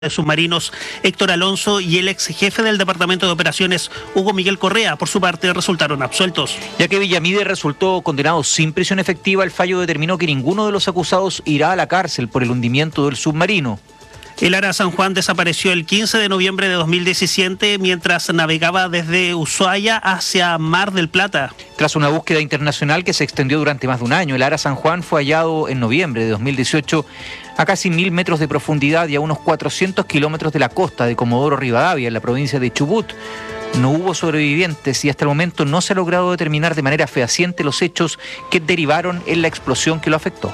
de submarinos Héctor Alonso y el ex jefe del Departamento de Operaciones Hugo Miguel Correa, por su parte, resultaron absueltos. Ya que Villamide resultó condenado sin prisión efectiva, el fallo determinó que ninguno de los acusados irá a la cárcel por el hundimiento del submarino. El Ara San Juan desapareció el 15 de noviembre de 2017 mientras navegaba desde Ushuaia hacia Mar del Plata. Tras una búsqueda internacional que se extendió durante más de un año, el Ara San Juan fue hallado en noviembre de 2018 a casi 1.000 metros de profundidad y a unos 400 kilómetros de la costa de Comodoro Rivadavia, en la provincia de Chubut. No hubo sobrevivientes y hasta el momento no se ha logrado determinar de manera fehaciente los hechos que derivaron en la explosión que lo afectó.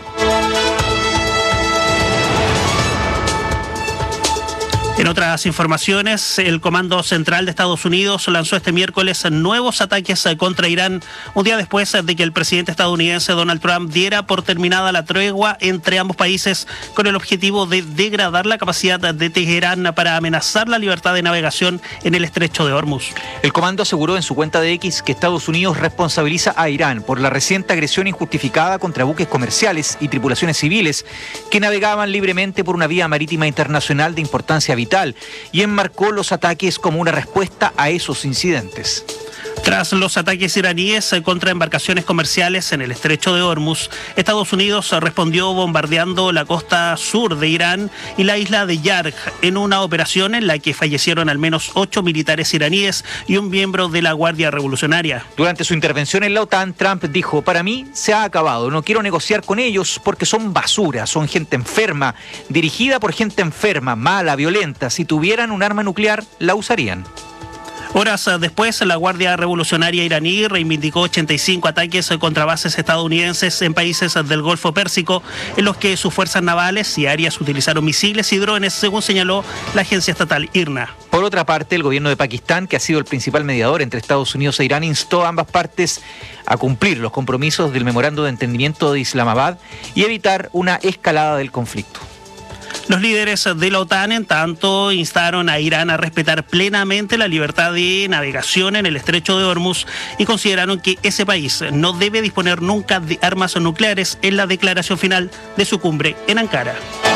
En otras informaciones, el Comando Central de Estados Unidos lanzó este miércoles nuevos ataques contra Irán, un día después de que el presidente estadounidense Donald Trump diera por terminada la tregua entre ambos países con el objetivo de degradar la capacidad de Teherán para amenazar la libertad de navegación en el estrecho de Hormuz. El comando aseguró en su cuenta de X que Estados Unidos responsabiliza a Irán por la reciente agresión injustificada contra buques comerciales y tripulaciones civiles que navegaban libremente por una vía marítima internacional de importancia vital y enmarcó los ataques como una respuesta a esos incidentes. Tras los ataques iraníes contra embarcaciones comerciales en el estrecho de Hormuz, Estados Unidos respondió bombardeando la costa sur de Irán y la isla de Yarj en una operación en la que fallecieron al menos 8 militares iraníes y un miembro de la Guardia Revolucionaria. Durante su intervención en la OTAN, Trump dijo: "Para mí se ha acabado, no quiero negociar con ellos porque son basura, son gente enferma, dirigida por gente enferma, mala, violenta. Si tuvieran un arma nuclear, la usarían". Horas después, la Guardia Revolucionaria iraní reivindicó 85 ataques contra bases estadounidenses en países del Golfo Pérsico, en los que sus fuerzas navales y aéreas utilizaron misiles y drones, según señaló la agencia estatal IRNA. Por otra parte, el gobierno de Pakistán, que ha sido el principal mediador entre Estados Unidos e Irán, instó a ambas partes a cumplir los compromisos del Memorando de Entendimiento de Islamabad y evitar una escalada del conflicto. Los líderes de la OTAN, en tanto, instaron a Irán a respetar plenamente la libertad de navegación en el estrecho de Hormuz y consideraron que ese país no debe disponer nunca de armas nucleares en la declaración final de su cumbre en Ankara.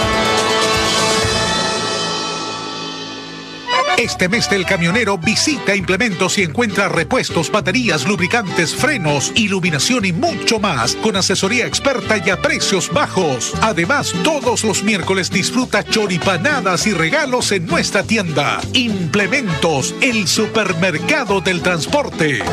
Este mes del camionero visita Implementos y encuentra repuestos, baterías, lubricantes, frenos, iluminación y mucho más con asesoría experta y a precios bajos. Además, todos los miércoles disfruta choripanadas y regalos en nuestra tienda. Implementos, el supermercado del transporte.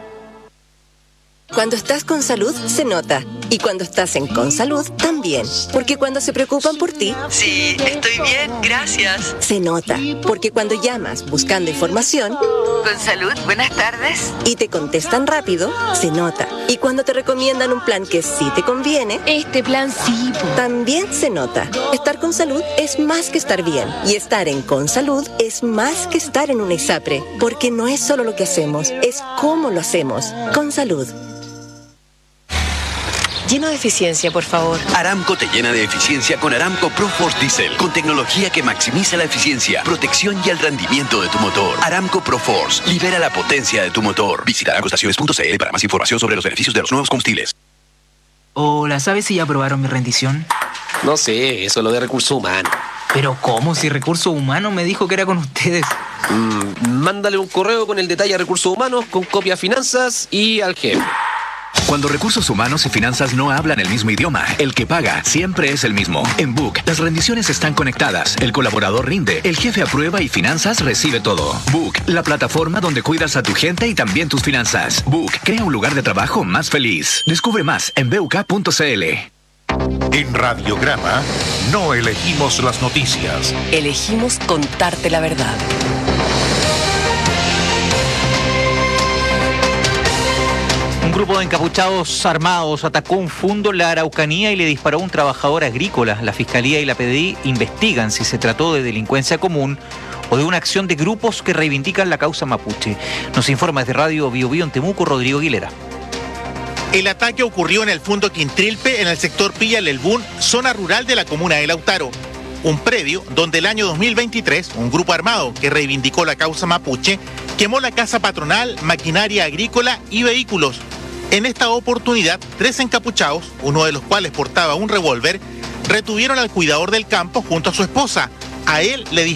Cuando estás con salud, se nota. Y cuando estás en Consalud, también. Porque cuando se preocupan por ti... Sí, estoy bien, gracias. Se nota. Porque cuando llamas buscando información... Consalud, buenas tardes. Y te contestan rápido, se nota. Y cuando te recomiendan un plan que sí te conviene... Este plan sí, también se nota. Estar con salud es más que estar bien. Y estar en Consalud es más que estar en una ISAPRE. Porque no es solo lo que hacemos, es cómo lo hacemos. Consalud. Lleno de eficiencia, por favor. Aramco te llena de eficiencia con Aramco ProForce Diesel, con tecnología que maximiza la eficiencia, protección y el rendimiento de tu motor. Aramco ProForce, libera la potencia de tu motor. Visita aramcoestaciones.cl para más información sobre los beneficios de los nuevos combustibles. Hola, ¿sabes si ya aprobaron mi rendición? No sé, eso es lo de recursos humanos. ¿Pero cómo? Si recursos humanos me dijo que era con ustedes. Mándale un correo con el detalle a recursos humanos, con copia a finanzas y al jefe. Cuando recursos humanos y finanzas no hablan el mismo idioma, el que paga siempre es el mismo. En Book, las rendiciones están conectadas, el colaborador rinde, el jefe aprueba y finanzas recibe todo. Book, la plataforma donde cuidas a tu gente y también tus finanzas. Book, crea un lugar de trabajo más feliz. Descubre más en buk.cl. En Radiograma, no elegimos las noticias. Elegimos contarte la verdad. Un grupo de encapuchados armados atacó un fundo en la Araucanía y le disparó a un trabajador agrícola. La Fiscalía y la PDI investigan si se trató de delincuencia común o de una acción de grupos que reivindican la causa mapuche. Nos informa desde Radio Bio Bio en Temuco, Rodrigo Aguilera. El ataque ocurrió en el Fundo Quintrilpe, en el sector Pilla Lelbún, zona rural de la comuna de Lautaro. Un predio donde el año 2023 un grupo armado que reivindicó la causa mapuche quemó la casa patronal, maquinaria agrícola y vehículos. En esta oportunidad, 3 encapuchados, uno de los cuales portaba un revólver, retuvieron al cuidador del campo junto a su esposa. A él le